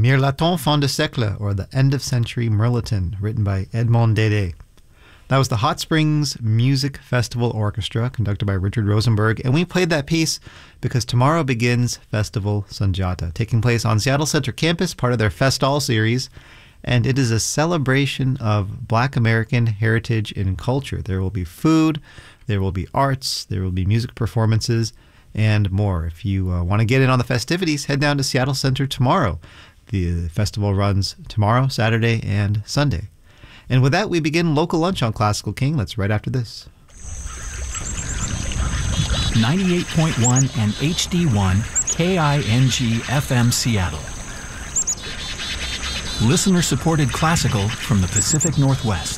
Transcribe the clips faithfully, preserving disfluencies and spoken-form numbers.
Mirlaton fin de siècle, or The End of Century Mirliton, written by Edmond Dede. That was the Hot Springs Music Festival Orchestra, conducted by Richard Rosenberg, and we played that piece because tomorrow begins Festival Sundiata, taking place on Seattle Center campus, part of their Festal series, and it is a celebration of Black American heritage and culture. There will be food, there will be arts, there will be music performances, and more. If you uh, want to get in on the festivities, head down to Seattle Center tomorrow. The festival runs tomorrow, Saturday, and Sunday. And with that, we begin Local Lunch on Classical King. That's right after this. ninety-eight point one and H D one K I N G F M Seattle. Listener-supported classical from the Pacific Northwest.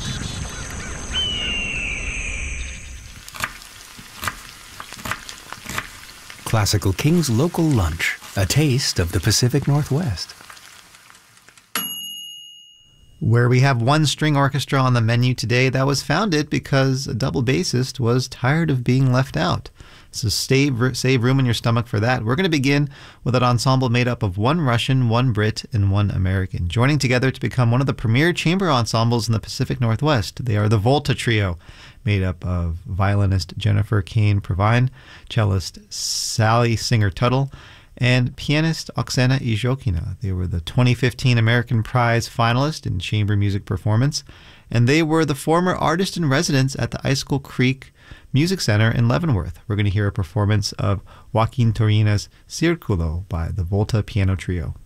Classical King's Local Lunch, a taste of the Pacific Northwest. Where we have one string orchestra on the menu today that was founded because a double bassist was tired of being left out. So save, save room in your stomach for that. We're going to begin with an ensemble made up of one Russian, one Brit, and one American, joining together to become one of the premier chamber ensembles in the Pacific Northwest. They are the Volta Trio, made up of violinist Jennifer Kane Provine, cellist Sally Singer-Tuttle, and pianist Oksana Izhokina. They were the twenty fifteen American Prize finalist in chamber music performance, and they were the former artist-in-residence at the Icicle Creek Music Center in Leavenworth. We're going to hear a performance of Joaquin Turina's Circulo by the Volta Piano Trio.